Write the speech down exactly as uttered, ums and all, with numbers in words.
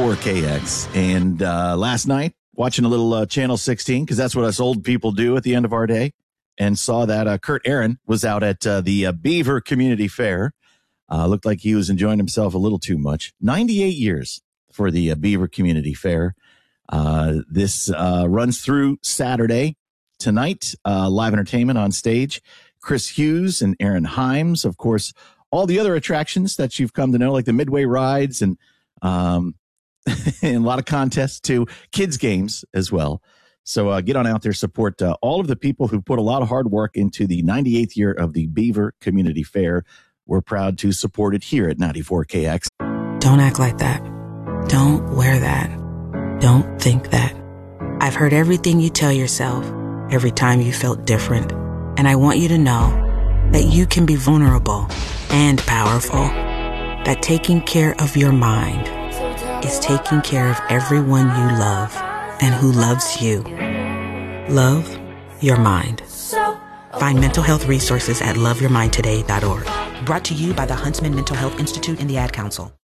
ninety-four K X. And uh, last night, watching a little uh, Channel sixteen, because that's what us old people do at the end of our day, and saw that uh, Kurt Aaron was out at uh, the uh, Beaver Community Fair. Uh, looked like he was enjoying himself a little too much. ninety-eight years for the uh, Beaver Community Fair. Uh, this uh, runs through Saturday. Tonight, uh, live entertainment on stage. Chris Hughes and Aaron Himes, of course, all the other attractions that you've come to know, like the Midway rides and um, and a lot of contests too, kids games as well. So uh, get on out there, support uh, all of the people who put a lot of hard work into the ninety-eighth year of the Beaver Community Fair. We're proud to support it here at ninety-four K X. Don't act like that. Don't wear that. Don't think that. I've heard everything you tell yourself every time you felt different. And I want you to know that you can be vulnerable and powerful. That taking care of your mind is taking care of everyone you love and who loves you. Love your mind. Find mental health resources at love your mind today dot org. Brought to you by the Huntsman Mental Health Institute and the Ad Council.